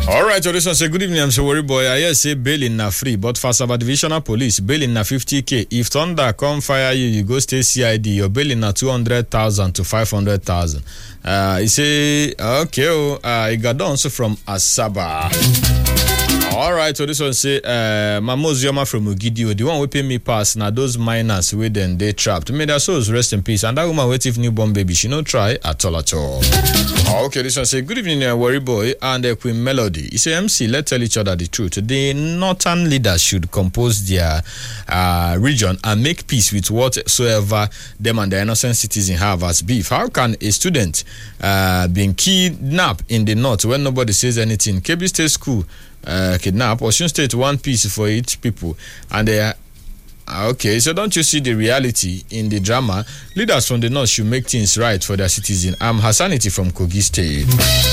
All right, so this one say good evening. I'm so worried boy. I hear say bail na free, but for Sabah Divisional Police, bail na 50k. If thunder come fire you, you go stay CID. Your bail na 200,000 to 500,000. He say okay. He got done so from Asaba. All right, so this one say Mamos Yoma from Ugidio. The one we pay me pass now those miners with them they trapped. May their souls rest in peace. And that woman wait if newborn baby she no try at all. Okay, this one say good evening, worry boy and Queen Melody. He say MC, let's tell each other the truth. The northern leaders should compose their region and make peace with whatsoever them and the innocent citizens have as beef. How can a student being kidnapped in the north when nobody says anything? KB State School kidnap, Osun State one piece for each people, and they are okay. So don't you see the reality in the drama? Leaders from the north should make things right for their citizens. I'm Hassanity from Kogi State.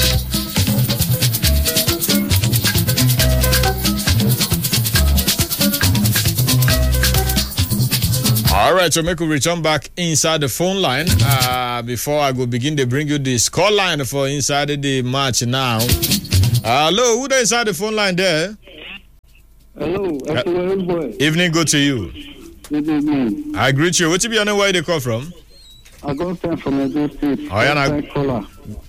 All right, so make we return back inside the phone line. Before I go begin to bring you the score line for inside the match now. Hello, who there inside the phone line there? Hello, boy. Evening, good to you. Good evening. I greet you. What you be on where they call from? I got sent from Edo State. Oh, yeah, caller.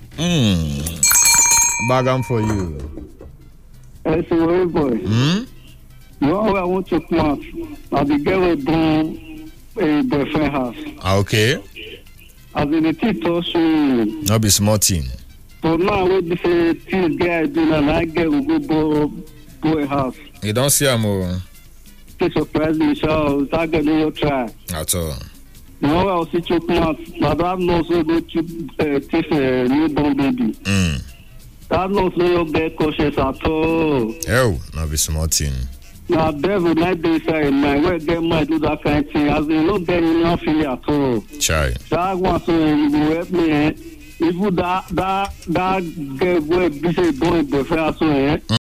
Bagam for you. Hello, boy. You know where I want to come out? I'll be going down a boyfriend house. Okay. As in the title, so. No be small thing. So now what this thing guy doing and I get will go boy house. You don't see him more. Take surprise me, so I get no try. At all. You know I'll see you come out. My dad knows so go to take a newborn baby. That knows no you get cautious at all. Oh, no be small thing. Now devil night day side my where get my do that kind of thing. As they not get enough at all. Chai. That one so you will help me. If that get where this is going before so